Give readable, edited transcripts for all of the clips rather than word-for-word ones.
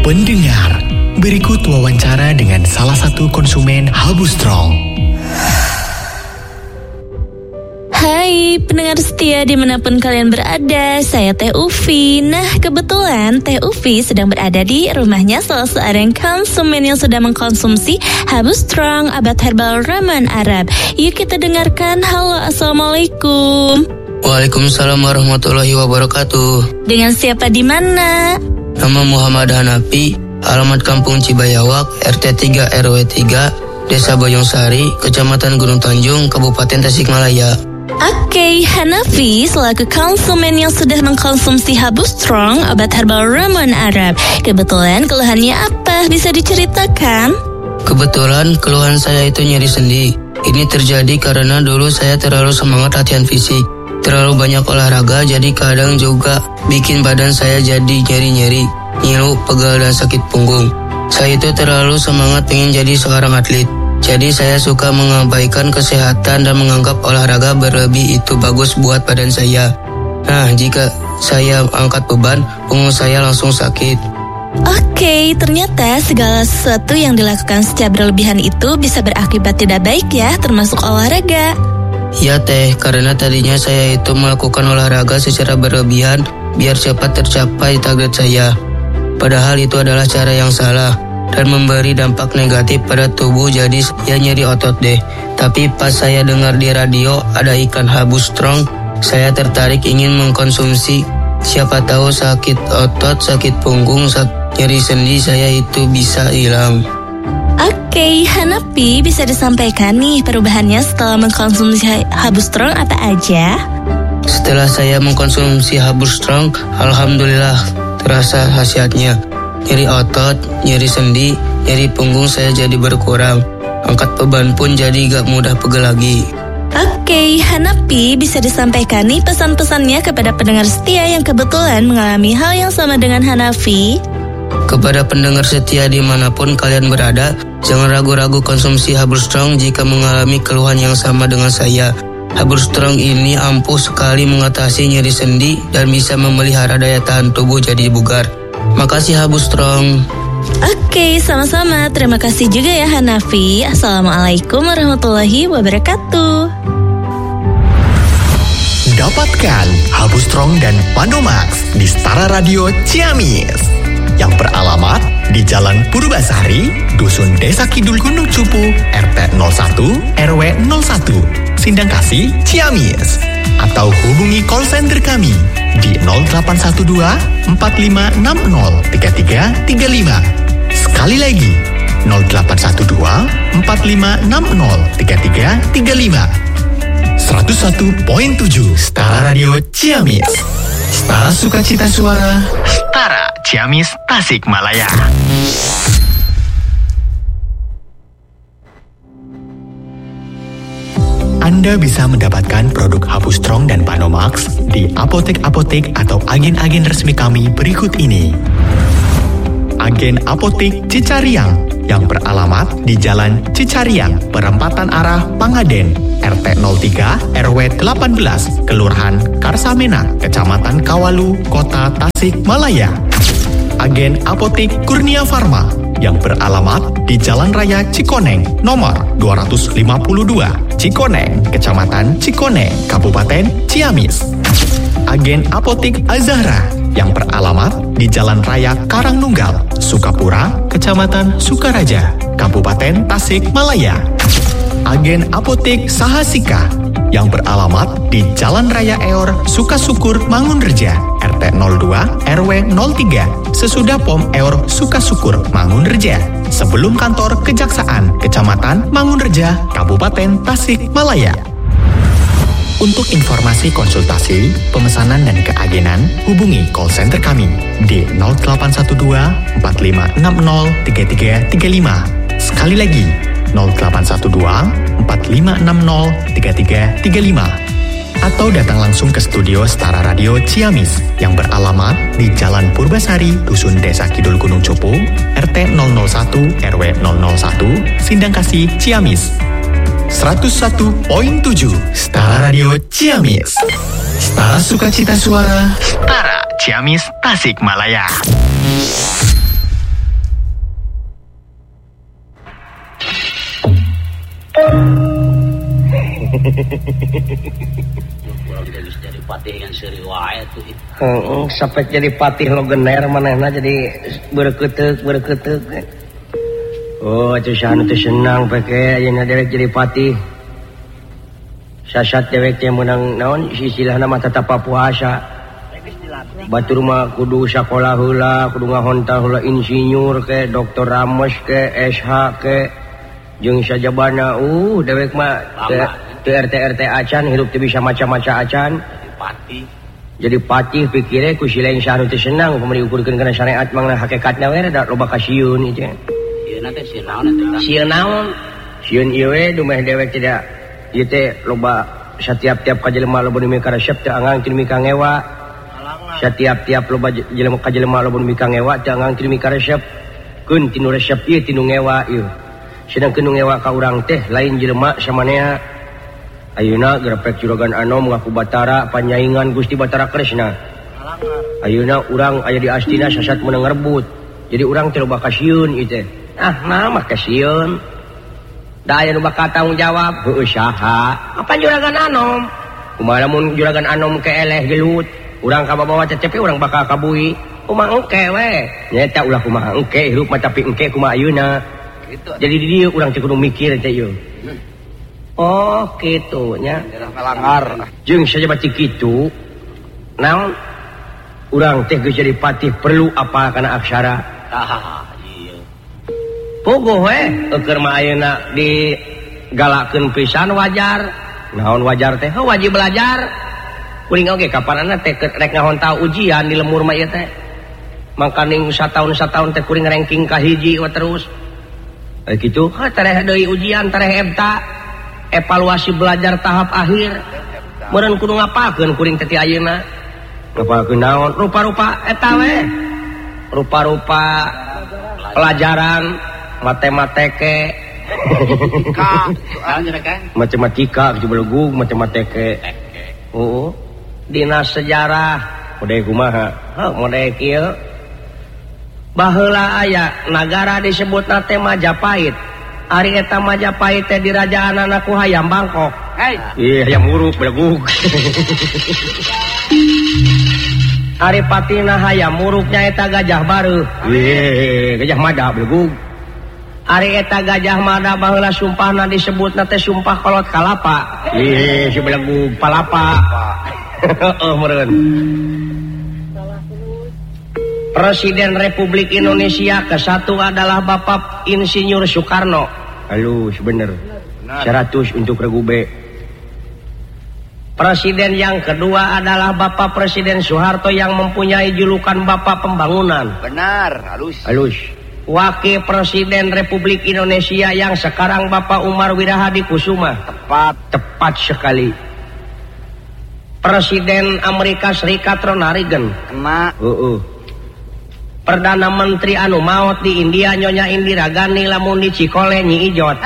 Pendengar, berikut wawancara dengan salah satu konsumen Habu Strong. Hai pendengar setia dimanapun kalian berada, saya Teh Ufi. Nah kebetulan Teh Ufi sedang berada di rumahnya salah seorang konsumen yang sudah mengkonsumsi Habu Strong Abad Herbal Ramuan Arab. Yuk kita dengarkan. Halo, assalamualaikum. Waalaikumsalam warahmatullahi wabarakatuh. Dengan siapa di mana? Nama Muhammad Hanafi, alamat Kampung Cibayawak, RT 3 RW 3, Desa Boyongsari, Kecamatan Gunung Tanjung, Kabupaten Tasikmalaya. Oke, Hanafi selaku konsumen yang sudah mengkonsumsi Habu Strong Obat Herbal Ramuan Arab. Kebetulan keluhannya apa? Bisa diceritakan? Kebetulan keluhan saya itu nyeri sendi. Ini terjadi karena dulu saya terlalu semangat latihan fisik. Terlalu banyak olahraga, jadi kadang juga bikin badan saya jadi nyeri-nyeri, ngilu, pegal, dan sakit punggung. Saya itu terlalu semangat pengen jadi seorang atlet. Jadi saya suka mengabaikan kesehatan dan menganggap olahraga berlebih itu bagus buat badan saya. Nah, jika saya angkat beban, punggung saya langsung sakit. Oke, ternyata segala sesuatu yang dilakukan secara berlebihan itu bisa berakibat tidak baik ya, termasuk olahraga. Ya Teh, karena tadinya saya itu melakukan olahraga secara berlebihan biar cepat tercapai target saya. Padahal itu adalah cara yang salah dan memberi dampak negatif pada tubuh, jadi ya nyeri otot deh. Tapi pas saya dengar di radio ada iklan Habu Strong, saya tertarik ingin mengkonsumsi. Siapa tahu sakit otot, sakit punggung, nyeri sendi saya itu bisa hilang. Oke, Hanafi, bisa disampaikan nih perubahannya setelah mengkonsumsi Habu Strong apa aja? Setelah saya mengkonsumsi Habu Strong, alhamdulillah terasa khasiatnya. Nyeri otot, nyeri sendi, nyeri punggung saya jadi berkurang. Angkat beban pun jadi gak mudah pegel lagi. Oke, Hanafi, bisa disampaikan nih pesan-pesannya kepada pendengar setia yang kebetulan mengalami hal yang sama dengan Hanafi? Kepada pendengar setia dimanapun kalian berada, jangan ragu-ragu konsumsi Habu Strong jika mengalami keluhan yang sama dengan saya. Habu Strong ini ampuh sekali mengatasi nyeri sendi dan bisa memelihara daya tahan tubuh jadi bugar. Makasih Habu Strong. Oke, sama-sama. Terima kasih juga ya Hanafi. Assalamualaikum warahmatullahi wabarakatuh. Dapatkan Habu Strong dan Pandomax di Setara Radio Ciamis yang beralamat di Jalan Purbasari, Dusun Desa Kidul Gunung Cupu, RT 01 RW 01, Sindangkasih, Ciamis. Atau hubungi call center kami di 0812 4560 3335. Sekali lagi 0812 4560 3335. 101.7 Setara Radio Ciamis. Setara Sukacita Suara, Setara Ciamis Tasikmalaya. Anda bisa mendapatkan produk Habu Strong dan Pandomax di apotek-apotek atau agen-agen resmi kami berikut ini. Agen Apotek Cicariang yang beralamat di Jalan Cicariang, Perempatan Arah Pangaden, RT 03 RW 18, Kelurahan Karsamena, Kecamatan Kawalu, Kota Tasikmalaya. Agen Apotek Kurnia Farma yang beralamat di Jalan Raya Cikoneng, nomor 252, Cikoneng, Kecamatan Cikoneng, Kabupaten Ciamis. Agen Apotek Azahra yang beralamat di Jalan Raya Karangnunggal, Sukapura, Kecamatan Sukaraja, Kabupaten Tasikmalaya. Agen Apotek Sahasika yang beralamat di Jalan Raya Eor, Sukasukur, Mangunreja, RT 02 RW 03, sesudah Pom Eor Sukasukur, Mangunreja, sebelum kantor Kejaksaan Kecamatan Mangunreja, Kabupaten Tasikmalaya. Untuk informasi konsultasi, pemesanan dan keagenan, hubungi call center kami di 0812 4560 3335. Sekali lagi, 0812 4560 3335. Atau datang langsung ke studio Setara Radio Ciamis yang beralamat di Jalan Purbasari, Dusun Desa Kidul Gunung Cupu, RT 001 RW 001, Sindangkasih, Ciamis. 101.7 Setara Radio Ciamis. Setara Sukacita Suara, Setara Ciamis Tasikmalaya. Jadi patih yang seri wae tuh. Sampai jadi patih lo gener manehna jadi berketek. Oh, itu senang pake ayeuna dewek jadi patih. Sasat dewek teh menang naon istilahna mah tatapa puasa. Batur mah kudu sakola heula, kudu ngahonta heula insinyur ke, doktor Ramos ke, SH ke, jeung sajabana dewek mah teu RT acan hirup teu bisa maca-maca acan. Jadi patih pikirnya ku si lain saha teu senang pamari ukurkeun kana syariat mangna hakikatna we da loba kasieun ieu teh. Sieuna teh sieun naon? Sieun ieu we dumeh dewek tidak ieu teh loba setiap-tiap ka jelema loba nu mika resep teu angang teu mika ngewa. Setiap-tiap loba jelema ka jelema loba nu mika ngewa teu angang teu mika resep. Keun tinu resep ieu tinu ngewa ieu. Sedangkeun nu ngewa ka urang teh lain jelema samanea. Ayeuna grepek Juragan Anom ngaku Batara panyaingan Gusti Batara Kresna. Ayeuna urang aya di Astina sasat menang rebut. Jadi urang teh loba kasieun ieu teh. Nah mah kasieun. Da aya nu bakal tanggung jawab heueuh saha? Apa Juragan Anom? Kumaha lamun Juragan Anom keeleh gelut, urang ka babawa CCP urang bakal kabui. Kumaha engke we? Nyata ulah kumaha engke hirup mah tapi engke kumaha ayeuna. Gitu. Jadi di dieu urang teh kudu mikir teh ieu. Oh gitu nya melanggar jeung sajabat kitu naon urang teh geus jadi patih perlu apa kana aksara iya pogoh we keur mah ayeuna digalakeun pisan wajar naon wajar teh wajib belajar kuring oge kapanana teh rek ngahonta ujian di lemur mah ieu teh mangkaning sataun teh kuring ranking ka hiji we terus kitu tareh deui ujian tareh EBTA evaluasi belajar tahap akhir meureun kudu ngapakeun kuring teh ti ayeuna ngapakeun naon rupa-rupa eta we rupa-rupa pelajaran matematika matematika gitu belegug matematika dina sejarah model kumaha model kieu baheula aya nagara disebutna teh Majapahit. Ari eta Majapahit teh dirajaanana ku hayam Bangkok. Ih, hayam uruk belegug. Ari patina hayam uruknya eta Gajah Bareuh. Ih, Gajah Mada belegug. Ari eta Gajah Mada baheula sumpahna disebutna teh sumpah kolot kalapa. Ih, si belegug palapa. Heeh, meureun. Presiden Republik Indonesia ke-1 adalah Bapak Insinyur Soekarno. Halus bener. 100 untuk Regu B. Presiden yang kedua adalah Bapak Presiden Soeharto yang mempunyai julukan Bapak Pembangunan. Benar, halus. Wakil Presiden Republik Indonesia yang sekarang Bapak Umar Wirahadi Kusuma. Tepat sekali. Presiden Amerika Serikat Ronald Reagan. Kena. Perdana Menteri anu maot di India Nyonya Indira Gandhi lamun di Cikole Nyi Ijot.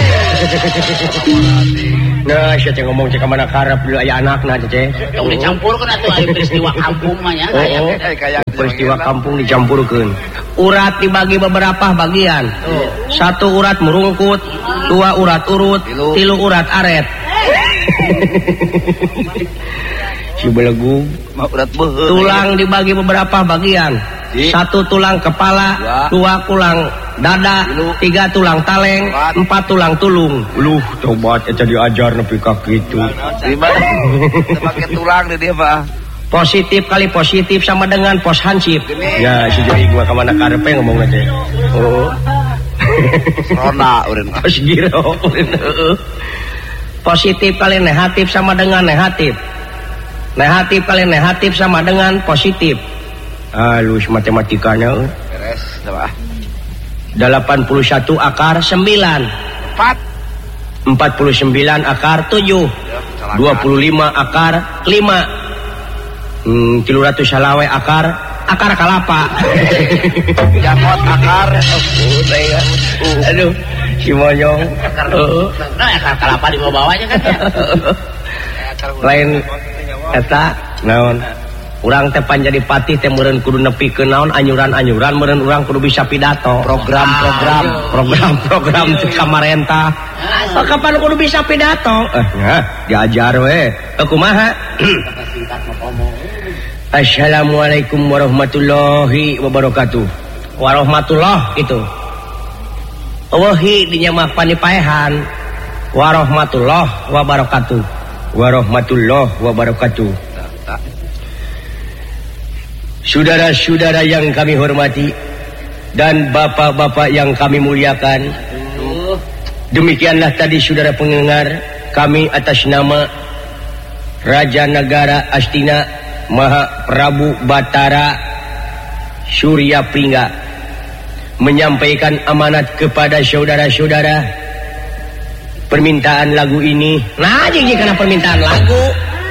Nah, saya cek ngomong cek mana karep dulu aya anakna cek. Tong dicampurkeun atuh aya peristiwa kampung mah nya. Peristiwa kampung dicampurkeun. Urat dibagi beberapa bagian. 1 urat merungkut, 2 urat urut, 3 urat aret. Si belegug urat beuheung. Tulang dibagi beberapa bagian. 1 tulang kepala, 2 tulang dada, 3 tulang taleng, 4 tulang tulung. Coba aja diajar nepi ka kitu. Pakai tulang di dia Pak. Positif kali positif sama dengan pos hansip. Ya, si jadi gua ka mana karepe ngomong aja. Rona urang. Giro. Positif kali negatif sama dengan negatif. Negatif kali negatif sama dengan positif. Halus matematikanya. Beres, coba. 81 akar 9. 49 akar 7. 25 akar 5. 300 salawe akar kalapa. Jakot akar. Aduh, si Moyong. Nah, akar kalapa di bawahnya kan ya. Lain eta naon? urang teh pan jadi patih teh meureun kudu nepi ke naon anyuran-anyuran meureun urang kudu bisa pidato program teh kamarentah kapan kudu bisa pidato diajar we kumaha Assalamualaikum warahmatullahi wabarakatuh warahmatullah itu wahi dinya mah panipaehan warahmatullah wabarakatuh warahmatullah wabarakatuh. Saudara-saudara yang kami hormati dan bapak-bapak yang kami muliakan, demikianlah tadi saudara pendengar kami atas nama Raja Negara Astina Maha Prabu Batara Surya Pringga menyampaikan amanat kepada saudara-saudara permintaan lagu ini. Nah, jadi karena permintaan lagu.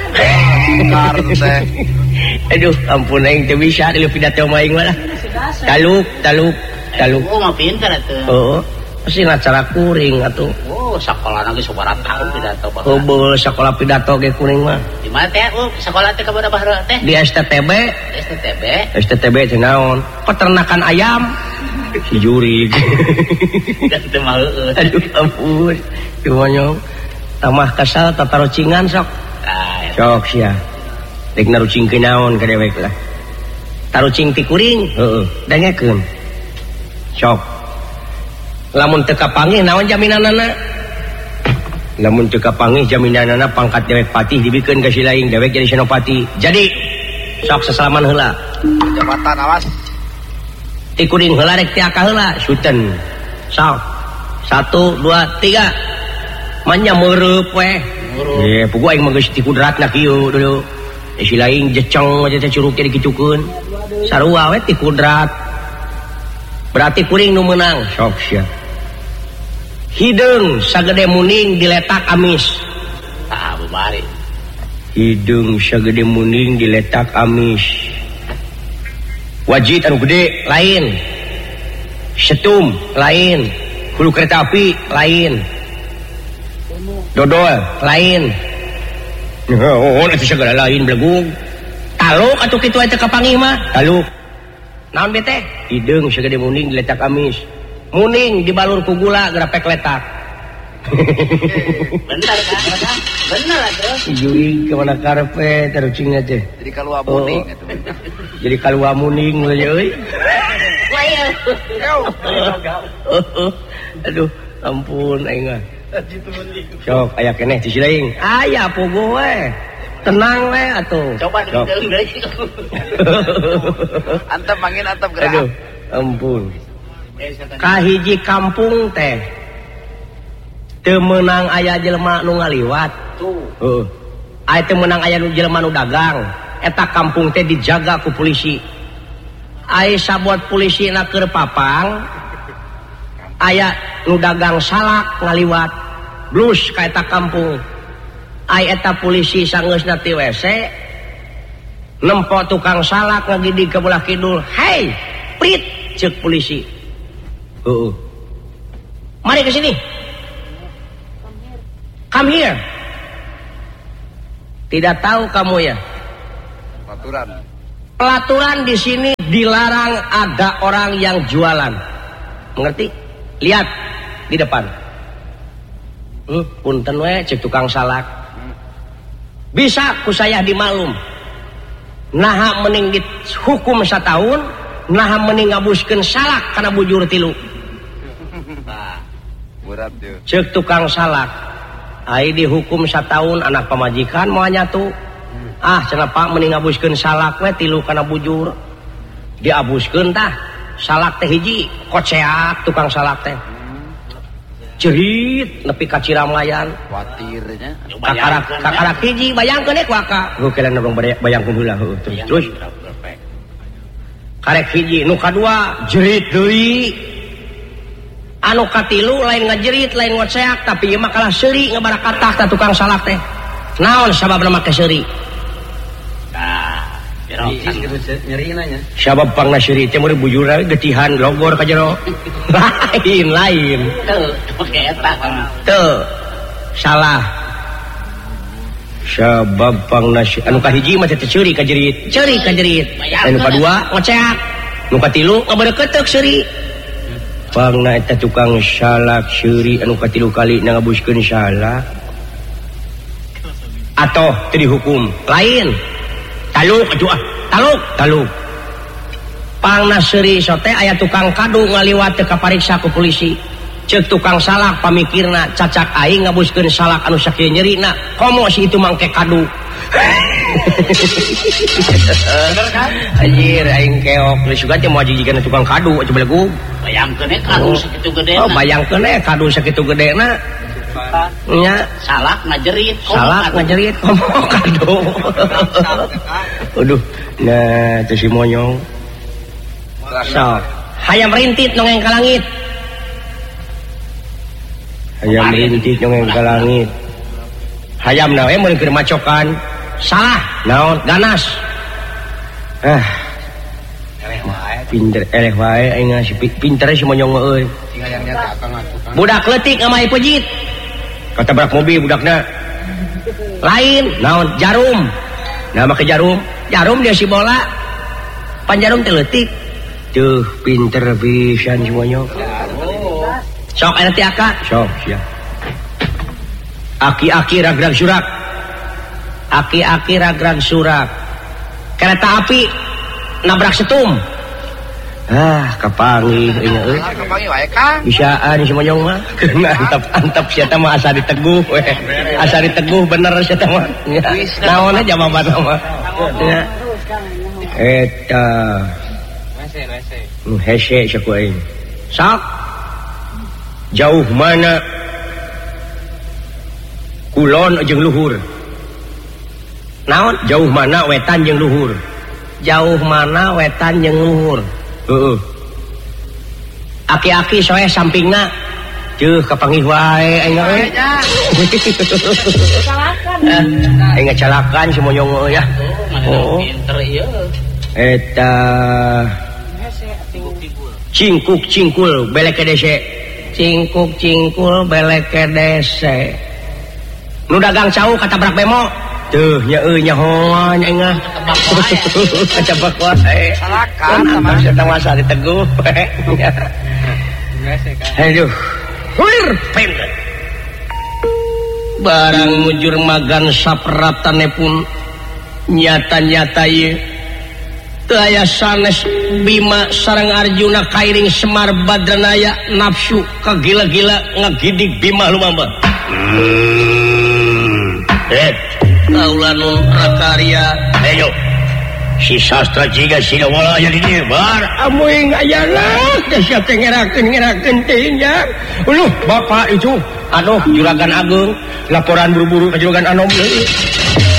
Aduh, ampun aing teu bisa dulu pidato mah aing mah. Taluk. Oh, mah pintar atuh. Oh, pasti ngacara kuring atuh. Oh, sakola lagi sabaraha taun pidato baheula. Oh, beul sakola pidato ge kuring mah. Di mana teh? Oh, sakola teh ka baheula teh? Di STTB. STTB teh naon? Peternakan ayam. Si jurig. Teu mah heueuh. Aduh, ampun. Gimana? Tamah kasal tatarocingan sok. Sok sia. Dek narucing ke naon ka dewek lah. Tarucing ti kuring, heeh, dengekeun. Sok. Lamun teu kapanggih naon jaminanana? Lamun teu kapanggih jaminanana pangkat dewek patih dibikeun ka si laing dewek jadi senopati. Jadi sok sasalaman heula. Jabatan awas. Ti kuring heula rek ti aka heula, suten. Sok. 1 2 3. Manya meureub we. Ye, pugu aing mah geus ti kudratna kieu dulu. Si lain jeceng aja teh curug jadi kicukeun. Sarua we ti kudrat. Berarti kuring nu meunang. Sok sia. Hideung sagede muning diletak amis. Tah bubari. Hideung sagede muning diletak amis. Wajit anu gede lain. Setum lain. Hulu kereta api lain. Dodol lain. Oh, itu segala lain belegung. Taluk atuh kitu eta kapanggih mah. Taluk. Naon bete? Hideung sagede muning diletak amis. Muning dibalur ku gula grapek letak. Bener kan? Bener atuh. Jurig ke mana karepe tarucingna teh. Jadi kalua muning atuh. Jadi kalua muning we euy. Aduh, ampun aing mah. Sok aya keneh di silaing. Aya pogo we. Tenang we atuh. Coba deung deui. Antep mangin antep gerak. Aduh, ampun. Kahiji kampung teh teu meunang aya jelema nu ngaliwat. Tuh. Heeh. Aya teu meunang aya nu jelema nu dagang. Eta kampung teh dijaga ku polisi. Aya sabot polisi na keur papang. Aya nu dagang salak ngaliwat blus ka eta kampung. Ai eta polisi sangeusna ti WC nempo tukang salak ngagidi ka belah kidul. Hei, prit ceuk polisi. Mari ke sini. Come here. Tidak tahu kamu ya? Pelaturan di sini dilarang ada orang yang jualan. Mengerti? Lihat di depan. Punten we cek tukang salak. Bisa ku saya dimaklum. Naha mending dihukum 1 tahun, naha mending ngabuskeun salak kana bujur 3. Berat dia. Cek tukang salak. Ai dihukum 1 tahun anak pamajikan moal nyatu. Cenah Pak mending ngabuskeun salak we 3 kana bujur. Diabuskeun tah. Salak teh hiji koceak tukang salak teh. Jerit nepi ka Ciramlayan. Watirnya. Kakarak hiji bayangkeun ku aka. Kelan urang bayangkeun heula terus. Karek hiji nu kadua jerit deui. Anu katilu lain ngajerit lain ngoceak tapi ieu mah kalah seuri ngabarakatah ta tukang salak teh. Naon sababna make seuri? Nyeri nanya. Sabab pangna seuri teh meureun bujur getihan logor ka jero. Lain. Teu, make eta. Teu. Salah. sabab pangna anu kahiji mah teh ceuri ka jerit anu kadua ngoceak nu katilu ngabeureukeuk seuri pangna eta tukang salak seuri anu katilu kali ngabuskeun salak atoh teu dihukum lain taluk pangna seuri sote aya tukang kadu ngaliwat teu kapariksa ku polisi ceuk tukang salak pamikirna cacak aing ngabuskeun salak anu sakieu nyerina komo si itu mangke kadu bener kan anjir aing keok geus juga teh moal jijikeun tukang kadu coba legu bayangkeun kadu sakitu gedena bayangkeun kadu sakitu gedena nya salak ngajerit komo kadu aduh nah teh si monyong sok hayam rintit nongeng ka langit hayam rintit nongeng ka langit hayam nawe mun keur macokan salah naon ganas eleh wae aing si pinter si monyong euy budak leutik ngamai pejit katabrak mobil budakna lain naon jarum nah make jarum dia si bola pan jarum teh leutik tuh pinter pisan si monyong sok eta teh aka sok sia aki-aki ragrag surak kereta api nabrak setum kapangih euy wae Kang bisaan si monyong mah antep sia teh mah asa diteguh bener sia teh mah naon aja jawabanna mah eta hese saku aing sok jauh mana kulon jeung luhur naon jauh mana wetan jeung luhur heueuh aki-aki soe sampingna ceuh kapangih wae aing euy aing ngacalakan si monyong ya pinter ieu eta cingkul belek kedese nu dagang cau katabrak bemo tuh nya euy nya hoan aing ah kacabak wae salakan sama masa diteguh aduh huir pen barang mujur magan sapratane pun nyata-nyata ieu teu aya sanes Bima sareng Arjuna kairing Semar Badranaya nafsu kagila-gila ngagidik Bima lumaba kaulanun prakarya ayo si sastra jiga sina wala aya di dieu bar amuing ayana geus teh ngerakeun teh nya uluh bapak itu aduh juragan agung laporan buru-buru ka juragan anom deui